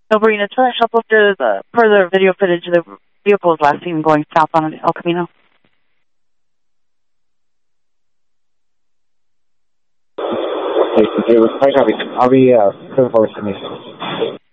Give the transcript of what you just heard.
No, Marina, try to help look to the further video footage of the vehicle was last seen going south on El Camino. I'll be 7 forward to me.